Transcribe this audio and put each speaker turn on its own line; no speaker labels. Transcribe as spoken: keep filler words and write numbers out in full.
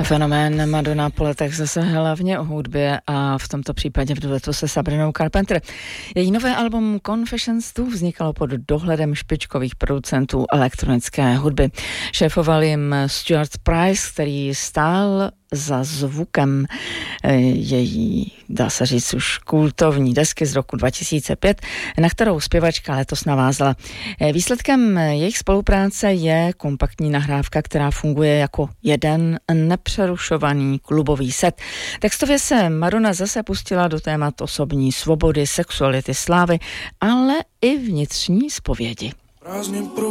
Fenomén Madonna po letech zase hlavně o hudbě a v tomto případě v duetu se Sabrinou Carpenter. Její nové album Confessions tu vznikalo pod dohledem špičkových producentů elektronické hudby. Šéfoval jim Stuart Price, který stál za zvukem její, dá se říct, už kultovní desky z roku dva tisíce pět, na kterou zpěvačka letos navázala. Výsledkem jejich spolupráce je kompaktní nahrávka, která funguje jako jeden nepřerušovaný klubový set. Textově se Madonna zase pustila do témat osobní svobody, sexuality, slávy, ale i vnitřní zpovědi.